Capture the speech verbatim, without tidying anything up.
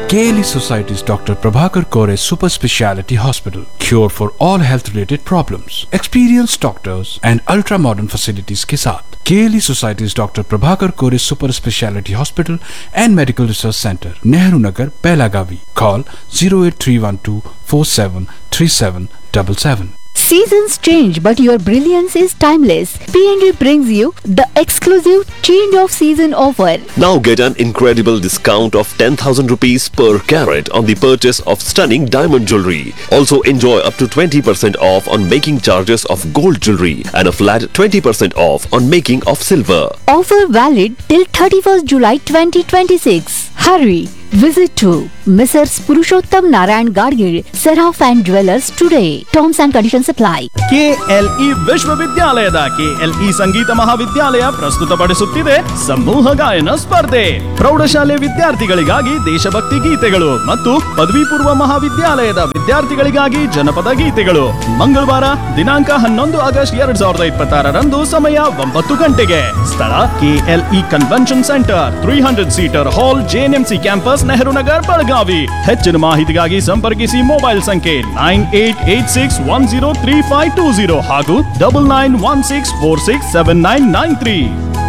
K L E Society's Doctor Prabhakar Kore Super Speciality Hospital. Cure for all health related problems. Experienced doctors and ultra modern facilities के साथ K L E Society's Doctor Prabhakar Kore Super Speciality Hospital and Medical Research Center, Nehru Nagar, Pelagavi. Call zero eight three one two four seven three seven seven seven. Seasons change, but your brilliance is timeless. P and G brings you the exclusive change of season offer. Now get an incredible discount of ten thousand rupees per carat on the purchase of stunning diamond jewelry. Also enjoy up to twenty percent off on making charges of gold jewelry and a flat twenty percent off on making of silver. Offer valid till thirty-first July twenty twenty-six. Hurry! Visit to Missus Purushottam Narayan Gadgir, Seraph and Jewelers today. Terms and conditions apply. K L E ವಿಶ್ವವಿದ್ಯಾಲಯದ K L E ಸಂಗೀತ ಮಹಾವಿದ್ಯಾಲಯ ಪ್ರಸ್ತುತಪಡಿಸುತ್ತಿದೆ ಸಮೂಹ ಗಾಯನ ಸ್ಪರ್ಧೆ. ಪ್ರೌಢಶಾಲೆ ವಿದ್ಯಾರ್ಥಿಗಳಿಗಾಗಿ ದೇಶಭಕ್ತಿ ಗೀತೆಗಳು ಮತ್ತು ಪದವಿ ಪೂರ್ವ ಮಹಾವಿದ್ಯಾಲಯದ ವಿದ್ಯಾರ್ಥಿಗಳಿಗಾಗಿ ಜನಪದ ಗೀತೆಗಳು. ಮಂಗಳವಾರ ದಿನಾಂಕ ಹನ್ನೊಂದು ಆಗಸ್ಟ್ ಎರಡ್ ಸಾವಿರದ ಇಪ್ಪತ್ತಾರರಂದು ಸಮಯ ಒಂಬತ್ತು ಗಂಟೆಗೆ. ಸ್ಥಳ K L E convention centre, three hundred seater ಹಾಲ್, J N M C campus, Nehru Nagar, Belagavi. ಹೆಚ್ಚಿನ ಮಾಹಿತಿಗಾಗಿ ಸಂಪರ್ಕಿಸಿ ಮೊಬೈಲ್ ಸಂಖ್ಯೆ nine eight eight six one zero three five two zero ಹಾಗೂ double nine one six four six seven nine nine three.